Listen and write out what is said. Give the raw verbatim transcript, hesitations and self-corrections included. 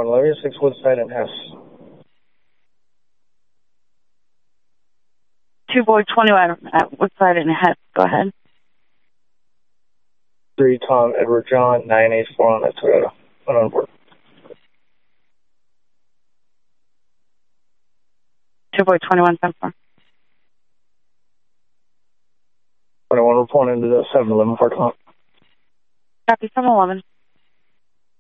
one, eleven six Woodside and Hess. Two boy twenty-one at Woodside and Hess. Go ahead. Three Tom Edward John nine eight four on that Toyota. One on board. Two boy twenty-one ten four. twenty-one reporting into the seven eleven parking lot. Copy seven eleven.